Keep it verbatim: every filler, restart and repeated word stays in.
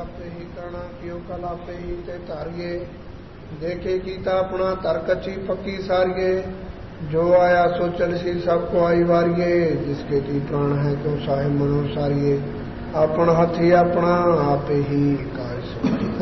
आपे ही करना क्यों कल आपे ही ते तारिये देखे कीता अपना तरकची पक्की सारिये जो आया सो चलसी सबको आई वारिये जिसके ती प्राण है क्यों साहे मनो सारिये अपन हाथी अपना आपे ही काय